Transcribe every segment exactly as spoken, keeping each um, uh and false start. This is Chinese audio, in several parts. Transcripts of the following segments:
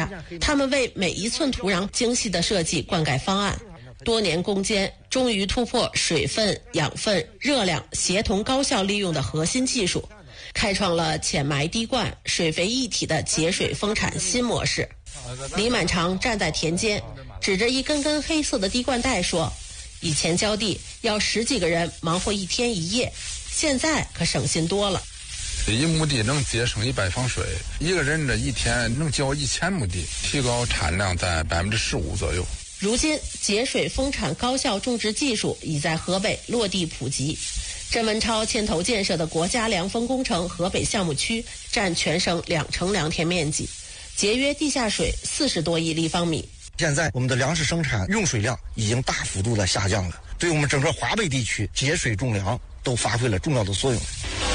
他们为每一寸土壤精细的设计灌溉方案，多年攻坚，终于突破水分、养分、热量协同高效利用的核心技术，开创了浅埋滴灌、水肥一体的节水丰产新模式。李满长站在田间，指着一根根黑色的滴灌带说，以前浇地要十几个人忙活一天一夜，现在可省心多了。 一亩地能节省一百方水，一个人这一天能浇一千亩地，提高产量在百分之十五左右。 如今节水丰产高效种植技术已在河北落地普及。郑文超牵头建设的国家凉风工程河北项目区占全省两成良田面积，节约地下水四十多亿立方米。 现在我们的粮食生产用水量已经大幅度的下降了，对我们整个华北地区节水种粮都发挥了重要的作用。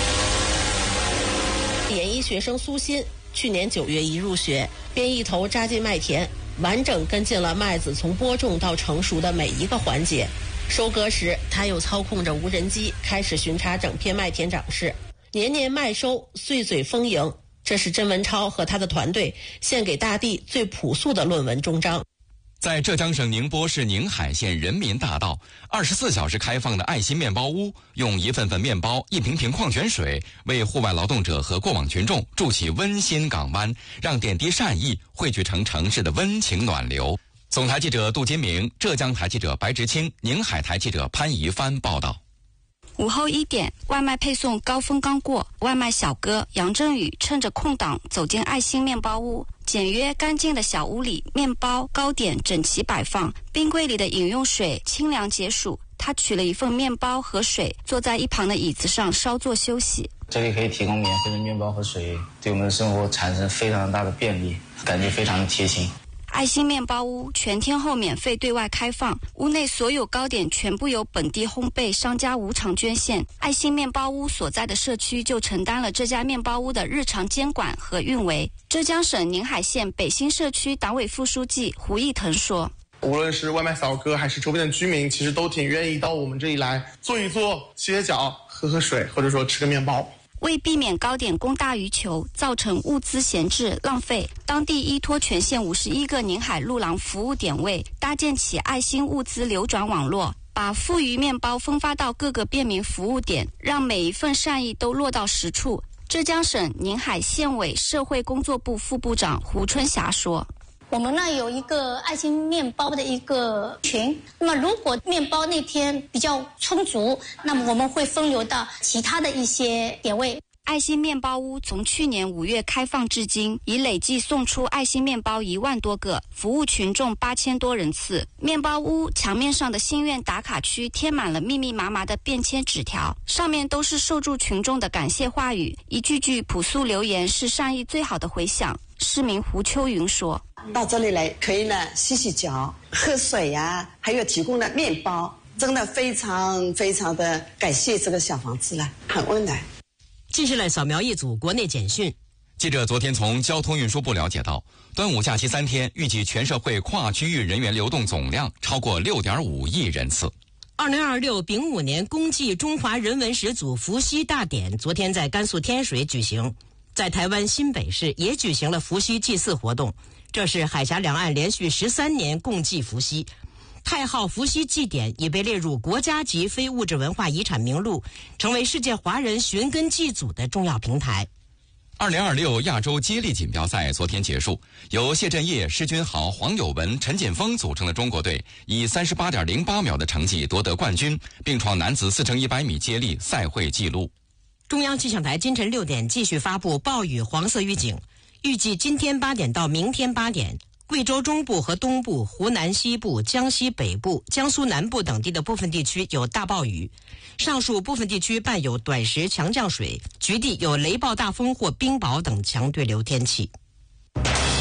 研一学生苏鑫去年九月一入学，便一头扎进麦田，完整跟进了麦子从播种到成熟的每一个环节。收割时，他又操控着无人机开始巡查整片麦田长势，年年麦收，岁岁丰盈。这是甄文超和他的团队献给大地最朴素的论文终章。 在浙江省宁波市宁海县人民大道，二十四小时开放的爱心面包屋，用一份份面包、一瓶瓶矿泉水，为户外劳动者和过往群众筑起温馨港湾，让点滴善意汇聚成城市的温情暖流。总台记者杜金明，浙江台记者白直清，宁海台记者潘怡帆报道。 午后一点，外卖配送高峰刚过，外卖小哥杨振宇趁着空档走进爱心面包屋。简约干净的小屋里，面包、糕点整齐摆放，冰柜里的饮用水清凉解暑。他取了一份面包和水，坐在一旁的椅子上稍作休息。 这里可以提供免费的面包和水，对我们的生活产生非常大的便利，感觉非常的贴心。 爱心面包屋全天候免费对外开放，屋内所有糕点全部由本地烘焙商家无偿捐献。爱心面包屋所在的社区就承担了这家面包屋的日常监管和运维。浙江省宁海县北新社区党委副书记胡义腾说， 无论是外卖小哥还是周边的居民，其实都挺愿意到我们这里来坐一坐、歇歇脚、喝喝水，或者说吃个面包。 为避免糕点供大于求，造成物资闲置浪费，当地依托全县五十一个宁海路廊服务点位，搭建起爱心物资流转网络，把富余面包分发到各个便民服务点，让每一份善意都落到实处。浙江省宁海县委社会工作部副部长胡春霞说， 我们那有一个爱心面包的一个群，那么如果面包那天比较充足，那么我们会分流到其他的一些点位。 爱心面包屋从去年五月开放至今，已累计送出爱心面包一万多个，服务群众八千多人次。面包屋墙面上的心愿打卡区贴满了密密麻麻的便签纸条，上面都是受助群众的感谢话语，一句句朴素留言是善意最好的回响。市民胡秋云说， 到这里来可以呢洗洗脚、喝水呀、啊，还有提供的面包，真的非常非常的感谢这个小房子了，很温暖。 继续来扫描一组国内简讯。 记者昨天从交通运输部了解到，端午假期三天，预计全社会跨区域人员流动总量超过 六点五亿人次。 二零二六丙午年公祭中华人文始祖伏羲大典昨天在甘肃天水举行，在台湾新北市也举行了伏羲祭祀活动。这是海峡两岸连续十三年共祭伏羲。太昊伏羲祭典已被列入国家级非物质文化遗产名录，成为世界华人寻根祭祖的重要平台。 二零二六亚洲接力锦标赛昨天结束，由谢震业、施君豪、黄有文、陈锦锋组成的中国队以 三十八点零八秒的成绩夺得冠军，并创男子四乘一百米接力赛会纪录。 中央气象台今晨六点继续发布暴雨黄色预警，预计今天八点到明天八点，贵州中部和东部、湖南西部、江西北部、江苏南部等地的部分地区有大暴雨，上述部分地区伴有短时强降水，局地有雷暴大风或冰雹等强对流天气。 您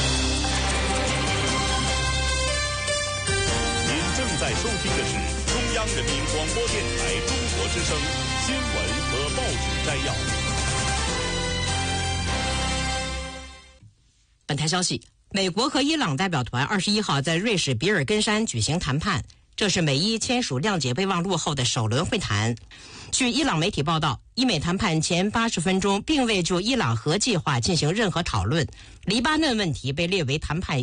正在收听的是中央人民广播电台中国之声新闻和报纸摘要。 本台消息，美国和伊朗代表团二十一号在瑞士比尔根山举行谈判，这是美伊签署谅解备忘录后的首轮会谈。据伊朗媒体报道，伊美谈判前八十分钟并未就伊朗核计划进行任何讨论，黎巴嫩问题被列为谈判